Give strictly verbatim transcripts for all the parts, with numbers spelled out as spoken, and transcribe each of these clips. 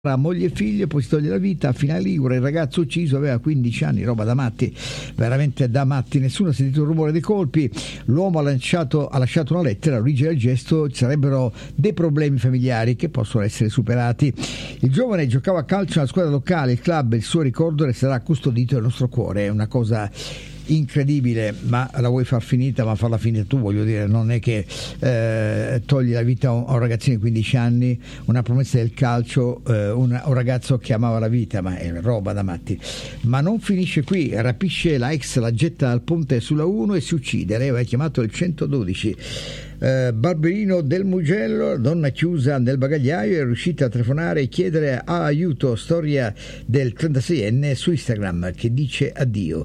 Tra moglie e figlio, poi si toglie la vita. A Finale Ligure il ragazzo ucciso aveva quindici anni, roba da matti, veramente da matti. Nessuno ha sentito il rumore dei colpi. L'uomo ha, lanciato, ha lasciato una lettera. All'origine del gesto ci sarebbero dei problemi familiari che possono essere superati. Il giovane giocava a calcio nella squadra locale, il club, il suo ricordo resterà custodito nel nostro cuore. È una cosa incredibile, ma la vuoi far finita, ma farla finita tu, voglio dire, non è che eh, togli la vita a un, a un ragazzino di quindici anni, una promessa del calcio, eh, un, un ragazzo che amava la vita, ma è roba da matti. Ma non finisce qui, rapisce la ex, la getta dal ponte sulla uno e si uccide. Lei aveva chiamato il centododici. Uh, Barberino del Mugello, donna chiusa nel bagagliaio, è riuscita a telefonare e chiedere aiuto. Storia del trentaseienne su Instagram che dice addio.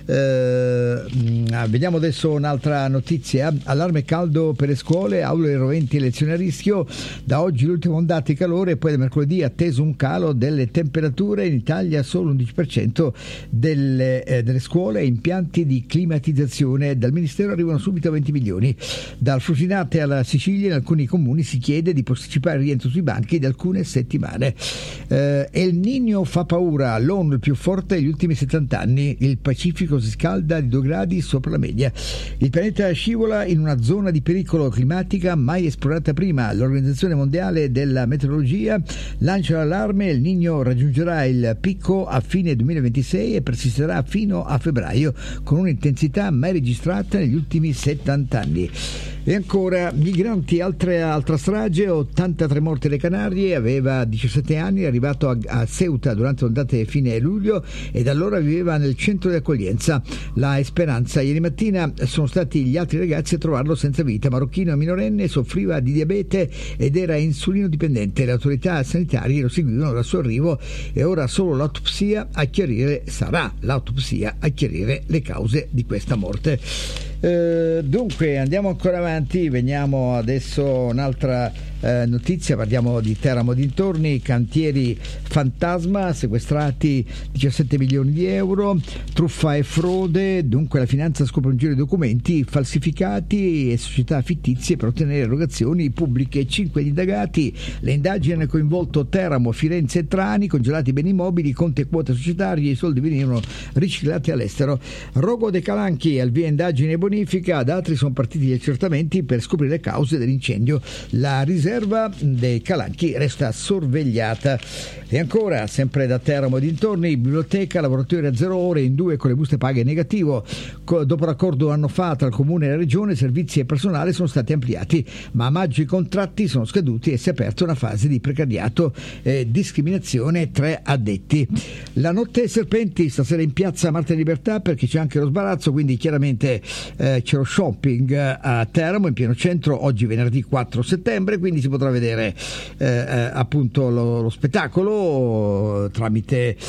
Uh, vediamo adesso un'altra notizia. Allarme caldo per le scuole, aule roventi, lezioni a rischio. Da oggi l'ultima ondata di calore, poi da mercoledì atteso un calo delle temperature. In Italia solo l'undici per cento delle, eh, delle scuole e impianti di climatizzazione. Dal Ministero arrivano subito venti milioni. Dal Frusinate alla Sicilia in alcuni comuni si chiede di posticipare il rientro sui banchi di alcune settimane. Eh, El Niño fa paura, l'ONU il più forte degli ultimi settanta anni, il Pacifico si scalda di due gradi sopra la media, il pianeta scivola in una zona di pericolo climatica mai esplorata prima. L'Organizzazione Mondiale della Meteorologia lancia l'allarme, El Niño raggiungerà il picco a fine duemilaventisei e persisterà fino a febbraio con un'intensità mai registrata negli ultimi settanta anni. E ancora, migranti, altre, altra strage, ottantatré morti alle Canarie, aveva diciassette anni, è arrivato a, a Ceuta durante l'ondata di fine luglio e da allora viveva nel centro di accoglienza La Esperanza. Ieri mattina sono stati gli altri ragazzi a trovarlo senza vita, marocchino minorenne, soffriva di diabete ed era insulino dipendente. Le autorità sanitarie lo seguivano dal suo arrivo e ora solo l'autopsia a chiarire, sarà l'autopsia a chiarire le cause di questa morte. Uh, dunque andiamo ancora avanti, veniamo adesso un'altra uh, notizia, parliamo di Teramo dintorni, cantieri fantasma, sequestrati diciassette milioni di euro, truffa e frode. Dunque la finanza scopre un giro di documenti falsificati e società fittizie per ottenere erogazioni pubbliche. Cinque indagati, le indagini hanno coinvolto Teramo, Firenze e Trani, congelati beni immobili, conti e quote societarie, i soldi venivano riciclati all'estero. Rogo De Calanchi al via indagini e bonifica, ad altri sono partiti gli accertamenti per scoprire le cause dell'incendio. La riserva dei Calanchi resta sorvegliata. E ancora, sempre da Teramo e dintorni, biblioteca, lavoratori a zero ore in due con le buste paghe negativo. Co- dopo l'accordo anno fa tra il comune e la regione, servizi e personale sono stati ampliati, ma a maggio i contratti sono scaduti e si è aperta una fase di precariato e discriminazione tra addetti. La notte ai serpenti, stasera in piazza Marte Libertà, perché c'è anche lo sbarazzo, quindi chiaramente Eh, c'è lo shopping a Teramo in pieno centro oggi venerdì quattro settembre, quindi si potrà vedere eh, eh, appunto lo, lo spettacolo tramite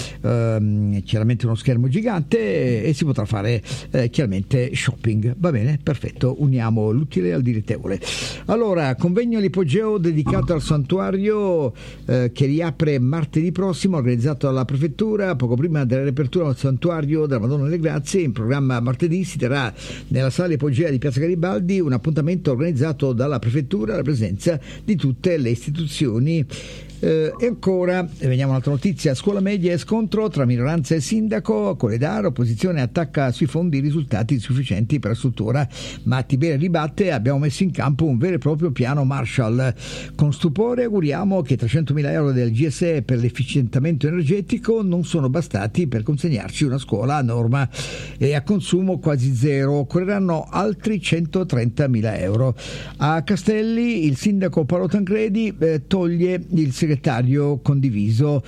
eh, chiaramente uno schermo gigante e, e si potrà fare eh, chiaramente shopping. Va bene, perfetto, uniamo l'utile al dilettevole. Allora, convegno all'ipogeo dedicato al santuario eh, che riapre martedì prossimo, organizzato dalla prefettura poco prima della riapertura del santuario della Madonna delle Grazie. In programma martedì si terrà nella sala ipogea di Piazza Garibaldi un appuntamento organizzato dalla prefettura alla presenza di tutte le istituzioni. Eh, e ancora veniamo a un'altra notizia: scuola media e scontro tra minoranza e sindaco. Coledaro, opposizione attacca sui fondi risultati insufficienti per la struttura, ma Tibere ribatte: abbiamo messo in campo un vero e proprio piano Marshall. Con stupore auguriamo che trecentomila euro del G S E per l'efficientamento energetico non sono bastati per consegnarci una scuola a norma e a consumo quasi zero, occorreranno altri centotrentamila euro. A Castelli il sindaco Paolo Tancredi eh, toglie il segretario condiviso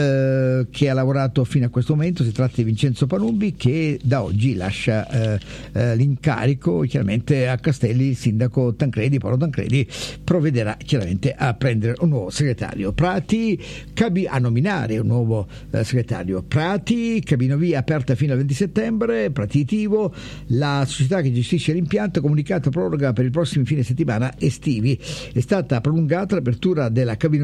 eh, che ha lavorato fino a questo momento. Si tratta di Vincenzo Palumbi, che da oggi lascia eh, eh, l'incarico. Chiaramente a Castelli il sindaco Tancredi, Paolo Tancredi, provvederà chiaramente a prendere un nuovo segretario. Prati cabi- a nominare un nuovo eh, segretario. Prati, cabinovia aperta fino al venti settembre, Pratitivo, la società che gestisce l'impianto ha comunicato proroga per i prossimi fine settimana estivi. È stata prolungata l'apertura della cabinovia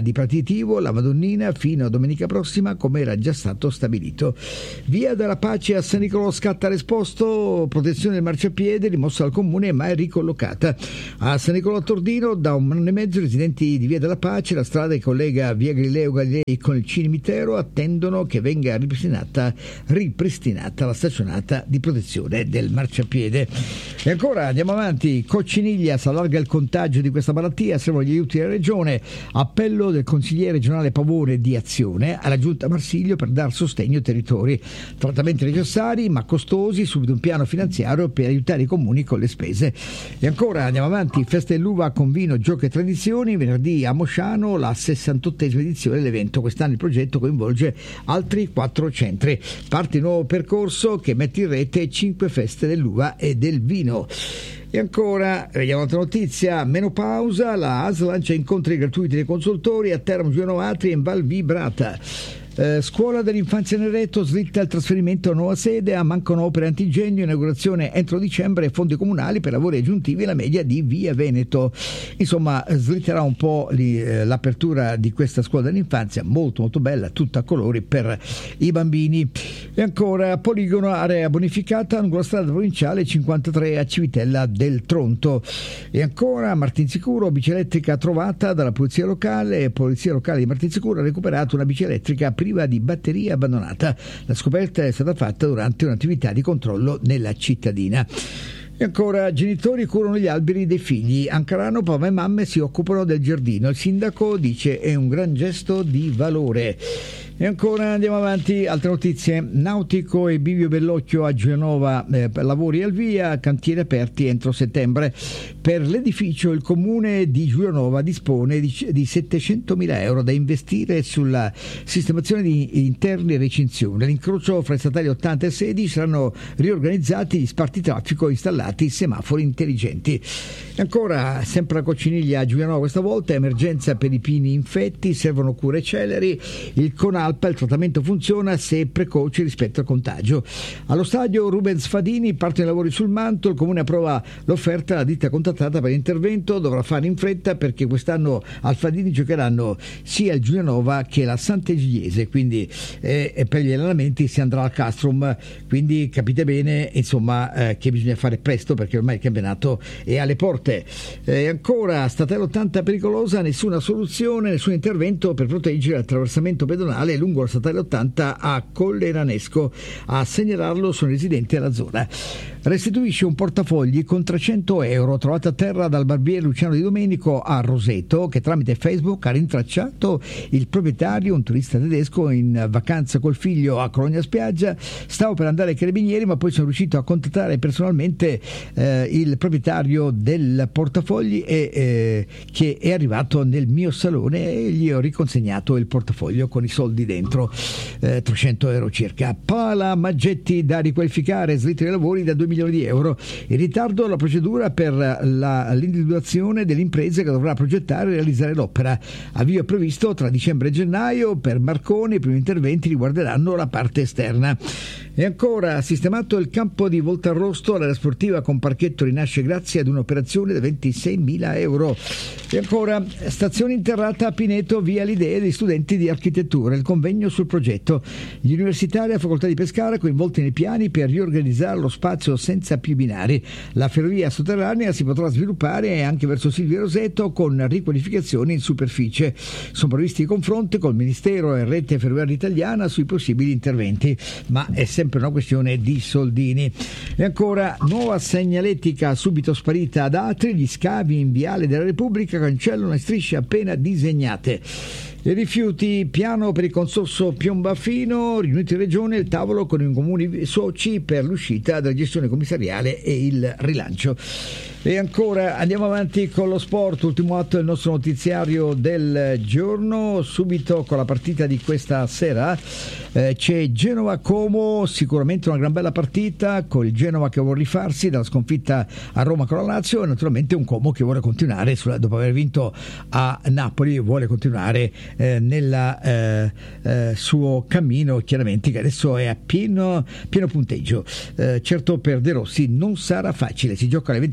di Pratitivo, la Madonnina fino a domenica prossima, come era già stato stabilito. Via della Pace a San Nicolò scatta l'esposto, protezione del marciapiede rimossa dal comune ma è ricollocata. A San Nicolò Tordino da un anno e mezzo i residenti di Via della Pace, la strada che collega via Galileo Galilei con il cimitero, attendono che venga ripristinata, ripristinata la staccionata di protezione del marciapiede. E ancora andiamo avanti, Cocciniglia si allarga il contagio di questa malattia, servono gli aiuti della regione, appello del consigliere regionale Pavone di Azione alla giunta Marsiglio per dar sostegno ai territori, trattamenti necessari ma costosi, subito un piano finanziario per aiutare i comuni con le spese. E ancora andiamo avanti, festa dell'uva con vino, giochi e tradizioni, venerdì a Mosciano la sessantottesima edizione dell'evento, quest'anno il progetto coinvolge altri quattro centri, parte il nuovo percorso che mette in rete cinque feste dell'uva e del vino. E ancora, vediamo un'altra notizia, menopausa, la A S L lancia incontri gratuiti dei consultori a Teramo Giuliano Atri e in Val Vibrata. Eh, scuola dell'infanzia nel Retto, slitta il trasferimento a nuova sede, a mancano opere antigenio, inaugurazione entro dicembre, fondi comunali per lavori aggiuntivi alla media di Via Veneto. Insomma, slitterà un po' li, eh, l'apertura di questa scuola dell'infanzia, molto molto bella, tutta a colori per i bambini. E ancora, poligono, area bonificata lungo la strada provinciale cinquantatré a Civitella del Tronto. E ancora, Martinsicuro, bici elettrica trovata dalla polizia locale, polizia locale di Martinsicuro ha recuperato una bici elettrica priva di batteria abbandonata. La scoperta è stata fatta durante un'attività di controllo nella cittadina. E ancora, genitori curano gli alberi dei figli. Ancarano, papà e mamme si occupano del giardino. Il sindaco dice è un gran gesto di valore. E ancora andiamo avanti, altre notizie. Nautico e Bivio Bellocchio a Genova, eh, lavori al via, cantieri aperti entro settembre. Per l'edificio il comune di Giulianova dispone di, di settecentomila euro da investire sulla sistemazione di interni e recinzione. L'incrocio fra i statali ottanta e sedici saranno riorganizzati gli spartitraffico, installati semafori intelligenti. E ancora, sempre a Cocciniglia a Giulianova questa volta, emergenza per i pini infetti, servono cure celeri. Il Conalpa, il trattamento funziona se precoce rispetto al contagio. Allo stadio Rubens Fadini partono i lavori sul manto, il comune approva l'offerta, la ditta contattata per l'intervento dovrà fare in fretta perché quest'anno al Fadini giocheranno sia il Giulianova che la Sant'Egidiese, quindi eh, per gli allenamenti si andrà al Castrum, quindi capite bene insomma eh, che bisogna fare presto perché ormai il campionato è alle porte. E eh, ancora, Statale ottanta pericolosa, nessuna soluzione, nessun intervento per proteggere l'attraversamento pedonale lungo la Statale ottanta a Colleranesco. A segnalarlo sono residenti della zona. Restituisce un portafogli con trecento euro trovato a terra dal barbiere Luciano Di Domenico a Roseto, che tramite Facebook ha rintracciato il proprietario, un turista tedesco in vacanza col figlio a Cologna Spiaggia. Stavo per andare ai carabinieri ma poi sono riuscito a contattare personalmente eh, il proprietario del portafogli e, eh, che è arrivato nel mio salone e gli ho riconsegnato il portafoglio con i soldi dentro, eh, trecento euro circa. Pala Maggetti da riqualificare, slitta dei lavori da due milioni di euro. In ritardo la procedura per la, l'individuazione dell'impresa che dovrà progettare e realizzare l'opera. Avvio previsto tra dicembre e gennaio. Per Marconi i primi interventi riguarderanno la parte esterna. E ancora, sistemato il campo di Voltarrosto, l'area sportiva con parchetto rinasce grazie ad un'operazione da ventiseimila euro. E ancora, stazione interrata a Pineto, via l'idea degli studenti di architettura, il convegno sul progetto. Gli universitari a facoltà di Pescara coinvolti nei piani per riorganizzare lo spazio senza più binari. La ferrovia sotterranea si potrà sviluppare anche verso Silvio Roseto con riqualificazioni in superficie. Sono previsti i confronti col Ministero e Rete Ferroviaria Italiana sui possibili interventi, ma è sempre una questione di soldini. E ancora, nuova segnaletica subito sparita ad Atri, gli scavi in Viale della Repubblica cancellano le strisce appena disegnate. I rifiuti, piano per il consorso Piombafino, riuniti in regione, il tavolo con i comuni soci per l'uscita dalla gestione commissariale e il rilancio. E ancora andiamo avanti con lo sport, ultimo atto del nostro notiziario del giorno, subito con la partita di questa sera. Eh, c'è Genova-Como, sicuramente una gran bella partita, con il Genova che vuole rifarsi dalla sconfitta a Roma con la Lazio e naturalmente un Como che vuole continuare, sulla, dopo aver vinto a Napoli, vuole continuare eh, nel eh, eh, suo cammino, chiaramente che adesso è a pieno, pieno punteggio. Eh, certo per De Rossi non sarà facile, si gioca alle venti e quarantacinque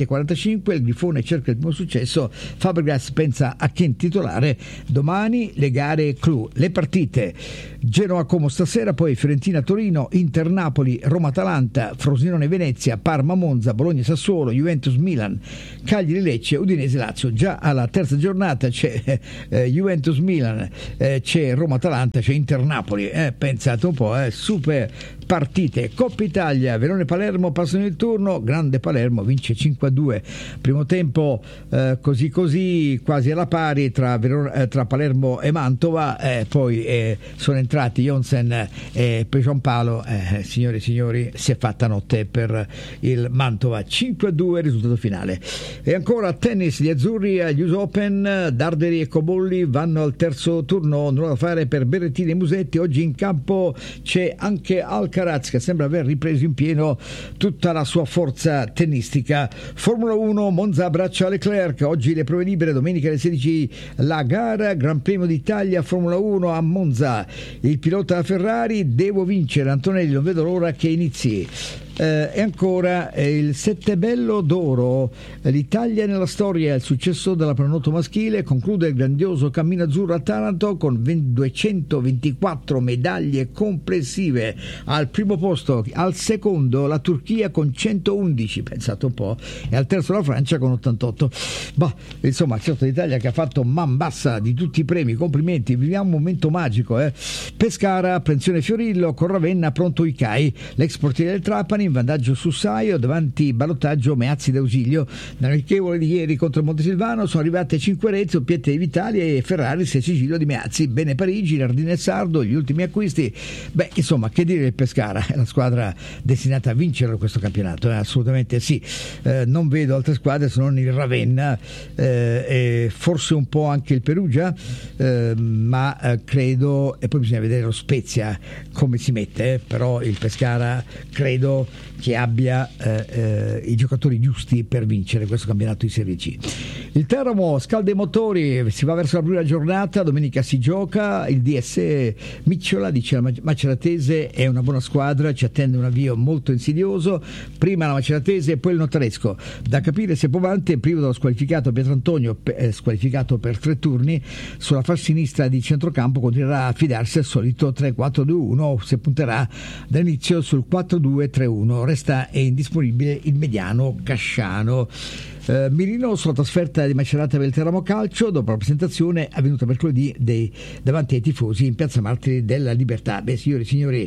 cinque, il Grifone cerca il primo successo, Fabregas pensa a chi titolare. Domani le gare clou, le partite: Genoa Como stasera, poi Fiorentina Torino, Inter Napoli, Roma Atalanta, Frosinone Venezia, Parma Monza, Bologna Sassuolo, Juventus Milan, Cagliari Lecce, Udinese Lazio. Già alla terza giornata c'è eh, Juventus Milan, eh, c'è Roma Atalanta, c'è Inter Napoli, eh, pensate un po', eh, super partite. Coppa Italia, Verone Palermo passano il turno, grande Palermo vince cinque a due, primo tempo eh, così così quasi alla pari tra, Verona, eh, tra Palermo e Mantova, eh, poi eh, sono entrati Jonsen e Palo, eh, signori e signori, si è fatta notte per il Mantova, cinque a due risultato finale. E ancora tennis, gli azzurri agli U S Open, Darderi e Cobolli vanno al terzo turno, nulla da fare per Berrettini e Musetti. Oggi in campo c'è anche Alcaraz che sembra aver ripreso in pieno tutta la sua forza tennistica. Formula uno, Monza abbraccia Leclerc, oggi le prove libere, domenica alle sedici la gara, Gran Premio d'Italia Formula uno a Monza. Il pilota Ferrari: devo vincere, Antonelli, non vedo l'ora che inizi. Eh, e ancora eh, il Settebello d'oro, l'Italia nella storia, il successo della pallanuoto maschile, conclude il grandioso cammino azzurro a Taranto con duecentoventiquattro medaglie complessive. Al primo posto, al secondo la Turchia con centoundici, pensate un po', e al terzo la Francia con ottantotto. Bah, insomma, certo, l'Italia che ha fatto man bassa di tutti i premi, complimenti, viviamo un momento magico. eh. Pescara, apprensione Fiorillo, con Ravenna pronto Icai, l'ex portiere del Trapani in vantaggio su Saio, davanti ballottaggio Meazzi d'Ausilio. Nell'amichevole di ieri contro il Montesilvano sono arrivate cinque reti, doppiette di Vitali e Ferrari, sei sigillo di Meazzi. Bene Parigi, Nardini e Sardo, gli ultimi acquisti. Beh, insomma, che dire del Pescara, è la squadra destinata a vincere questo campionato, eh? Assolutamente sì. Eh, non vedo altre squadre se non il Ravenna, eh, e forse un po' anche il Perugia, eh, ma eh, credo, e poi bisogna vedere lo Spezia come si mette, eh? Però il Pescara credo che abbia eh, eh, i giocatori giusti per vincere questo campionato di Serie C. Il Teramo scalda i motori, si va verso la prima giornata, domenica si gioca, il D S Micciola dice la Maceratese è una buona squadra, ci attende un avvio molto insidioso, prima la Maceratese e poi il Notaresco, da capire se Povante, privo dello squalificato Pietrantonio, eh, squalificato per tre turni, sulla fascia sinistra di centrocampo continuerà a fidarsi al solito tre quattro due uno o se punterà dall'inizio sul quattro due tre uno. Resta indisponibile il mediano Casciano. Uh, Mirino sulla trasferta di Macerata per il Teramo Calcio dopo la presentazione avvenuta mercoledì dei, davanti ai tifosi in Piazza Martiri della Libertà. Beh, signori e signori,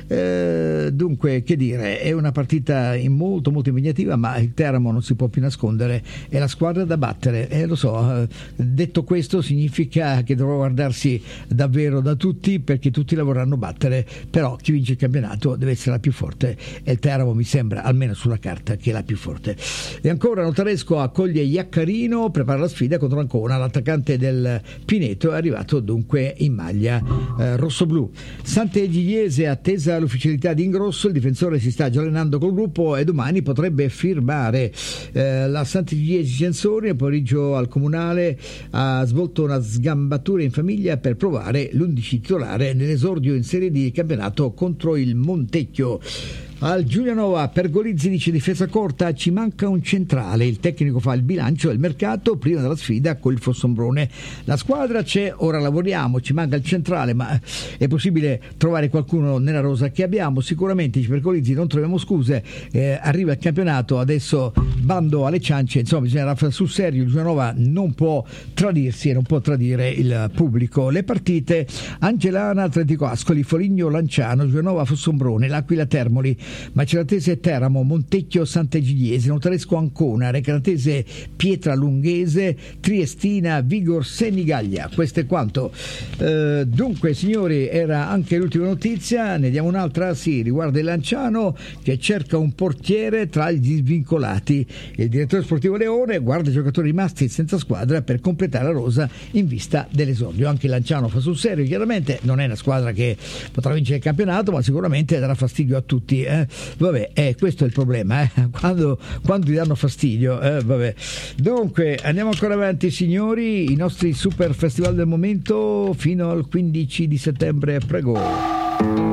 uh, dunque, che dire, è una partita molto molto impegnativa, ma il Teramo non si può più nascondere, è la squadra da battere, e eh, lo so, uh, detto questo significa che dovrò guardarsi davvero da tutti, perché tutti la vorranno battere, però chi vince il campionato deve essere la più forte, e il Teramo mi sembra, almeno sulla carta, che è la più forte. E ancora Notaresco accoglie Iaccarino, prepara la sfida contro Ancona, l'attaccante del Pineto è arrivato dunque in maglia eh, rossoblù. Sant'Egidiese attesa l'ufficialità di Ingrosso, il difensore si sta già allenando col gruppo e domani potrebbe firmare. eh, la Sant'Egidiese Censori nel pomeriggio al Comunale ha svolto una sgambatura in famiglia per provare l'undici titolare nell'esordio in Serie D campionato contro il Montecchio. Al Giulianova Pergolizzi dice difesa corta, ci manca un centrale, il tecnico fa il bilancio del mercato prima della sfida con il Fossombrone. La squadra c'è, ora lavoriamo, ci manca il centrale, ma è possibile trovare qualcuno nella rosa che abbiamo? Sicuramente, dice Pergolizzi, non troviamo scuse, eh, arriva il campionato, adesso bando alle ciance, insomma bisogna fare sul serio, il Giulianova non può tradirsi e non può tradire il pubblico. Le partite: Angelana Atletico Ascoli, Foligno Lanciano, Giulianova Fossombrone, L'Aquila Termoli, Maceratese Teramo, Montecchio Sant'Egidiese, Notaresco Ancona, Recatese Pietra Lunghese, Triestina Vigor Senigallia. Questo è quanto. Eh, dunque, signori, era anche l'ultima notizia, ne diamo un'altra, sì, riguarda il Lanciano che cerca un portiere tra gli svincolati. Il direttore sportivo Leone guarda i giocatori rimasti senza squadra per completare la rosa in vista dell'esordio. Anche il Lanciano fa sul serio, chiaramente non è una squadra che potrà vincere il campionato, ma sicuramente darà fastidio a tutti. Eh. Vabbè, eh, questo è il problema, eh. quando, quando ti danno fastidio, eh, vabbè. Dunque andiamo ancora avanti, signori, i nostri super festival del momento fino al quindici di settembre, prego.